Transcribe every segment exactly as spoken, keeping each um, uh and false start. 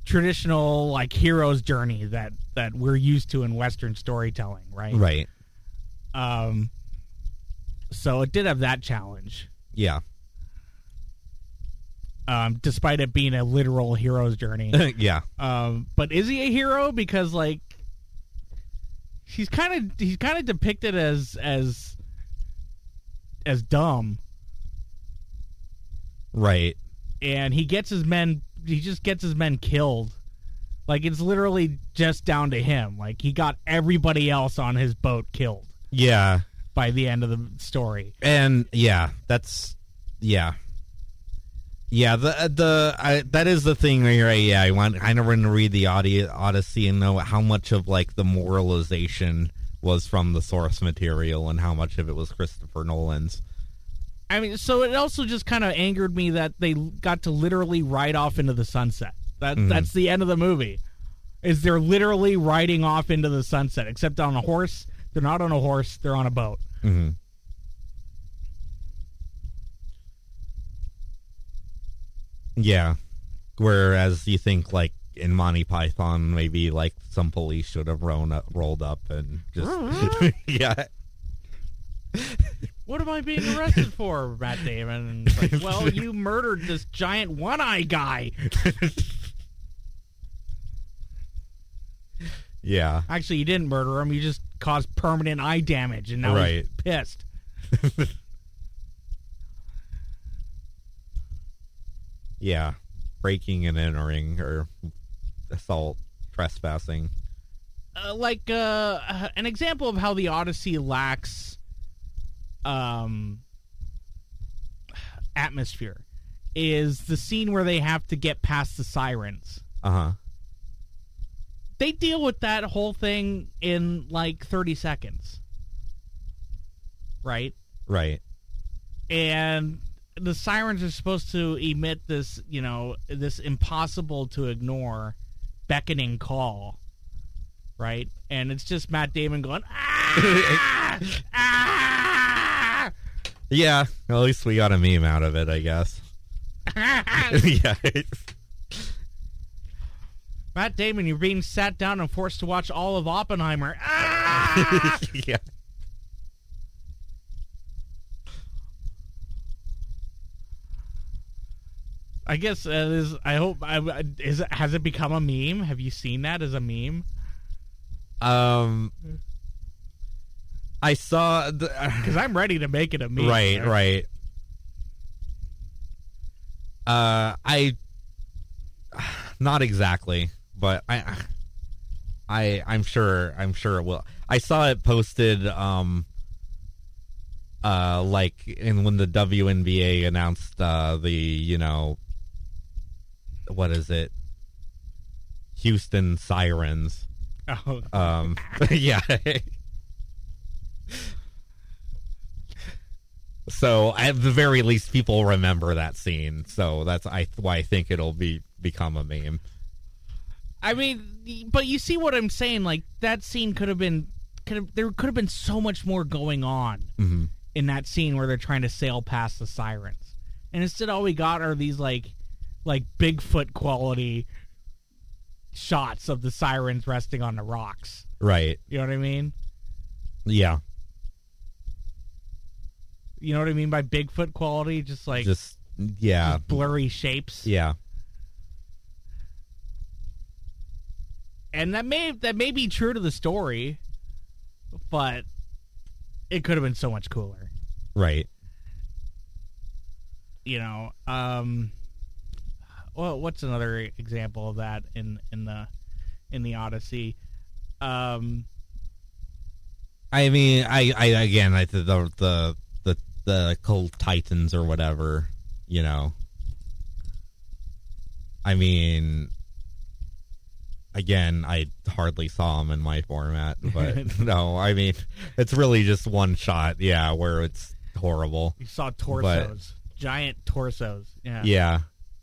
traditional like hero's journey that that we're used to in Western storytelling, right? Right. Um. So it did have that challenge. Yeah. Um, despite it being a literal hero's journey. Yeah. Um, but is he a hero? Because like he's kind of he's kind of depicted as as as dumb, right? And he gets his men. He just gets his men killed. Like it's literally just down to him. Like he got everybody else on his boat killed. Yeah. By the end of the story, and yeah, that's yeah. Yeah, the the I, that is the thing where you're, yeah, I want I never want to read the Odyssey and know how much of like the moralization was from the source material and how much of it was Christopher Nolan's. I mean, so it also just kind of angered me that they got to literally ride off into the sunset. That mm-hmm. That's the end of the movie. Is they're literally riding off into the sunset, except on a horse. They're not on a horse. They're on a boat. Mm-hmm. Yeah, whereas you think like in Monty Python, maybe like some police should have rolled up, rolled up and just yeah. What am I being arrested for, Matt Damon? And it's like, well, you murdered this giant one-eye guy. Yeah. Actually, you didn't murder him. You just caused permanent eye damage, and now right. he's pissed. Yeah, breaking and entering or assault, trespassing. Uh, like uh, an example of how the Odyssey lacks um, atmosphere is the scene where they have to get past the sirens. Uh-huh. They deal with that whole thing in like thirty seconds. Right? Right. And the sirens are supposed to emit this, you know, this impossible to ignore beckoning call, right? And it's just Matt Damon going, ah! ah! Yeah, at least we got a meme out of it, I guess. Yeah. Matt Damon, you're being sat down and forced to watch all of Oppenheimer. Ah! Yeah. I guess uh, is. I hope. I, is it, has it become a meme? Have you seen that as a meme? Um, I saw because uh, I'm ready to make it a meme. Right, right. Uh, I not exactly, but I, I, I'm sure. I'm sure it will. I saw it posted. Um. Uh, like in when the W N B A announced uh the you know. What is it? Houston Sirens. Oh. Um, yeah. So at the very least, people remember that scene. So that's I why I think it'll be become a meme. I mean, but you see what I'm saying? Like that scene could have been, could have there could have been so much more going on mm-hmm. in that scene where they're trying to sail past the sirens, and instead all we got are these like. like Bigfoot quality shots of the sirens resting on the rocks. Right. You know what I mean? Yeah. You know what I mean by Bigfoot quality? Just like just yeah, just blurry shapes. Yeah. And that may that may be true to the story, but it could have been so much cooler. Right. You know, um well, what's another example of that in, in the in the Odyssey? Um, I mean, I, I again, I the the the the Cold Titans or whatever, you know. I mean, again, I hardly saw them in my format, but no, I mean, it's really just one shot, yeah, where it's horrible. You saw torsos, but, giant torsos, yeah, yeah.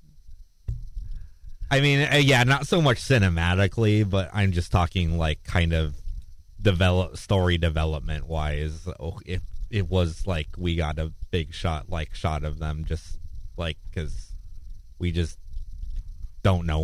I mean, uh, yeah, not so much cinematically, but I'm just talking like kind of develop story development wise. Oh, it it was like we got a big shot, like shot of them, just like because we just don't know